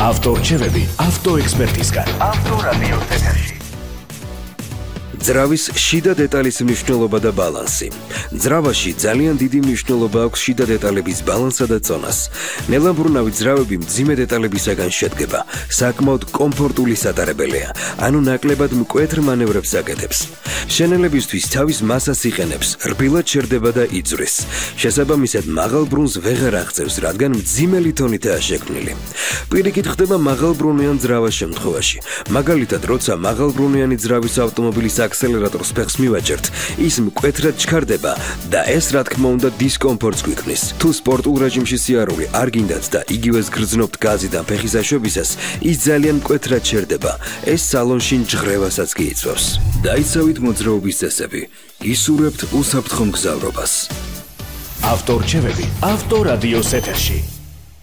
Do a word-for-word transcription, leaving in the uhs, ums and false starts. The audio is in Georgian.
ავტორჩევები ავტოექსპერტისგან. ავტორადიო ეთერში. ძრავის შიდა დეტალის მნიშვნელობა და ბალანსი. ძრავაში ძალიან დიდი მნიშვნელობა აქვს შიდა დეტალების ბალანსსა და წონას. ნელამბრუნავი ძრავები მძიმე დეტალებისაგან შედგება, საკმაოდ კომფორტული სატარებელია, ანუ ნაკლებად მკვეთრ მანევრებს აკეთებს. მშენელებისთვის თავის მასას იყენებს, რბილად შერდება და იძვრის. შესაბამისად, მაღალ ბრუნს ვეღარ აღწევს, რადგან მძიმელი თონითაა შექმნილი. პირიქით ხდება მაღალბრუნიან ძრავას შემთხვევაში. მაგალითად, როცა მაღალბრუნიანი ძრავის ავტომობილის აქსელერატორს ფეხს მივაჭერთ, ის მკვეთრად ჩქარდება და ეს რა თქმა უნდა დისკომფორტს გვიქმნის. თუ სპორტულ რეჟიმში სიარული არ გინდათ და იგივეს გრძნობთ გაზიდან ფეხის აშვებისას, ის ძალიან მკვეთრად ჩერდება. ეს სალონში ჯღრევასაც კი იწვევს. დაიცავით მოძრაობის წესები, ისურვებთ უსაფრთხო მგზავრობას. ავტორჩევები ავტორადიოს ეთერში.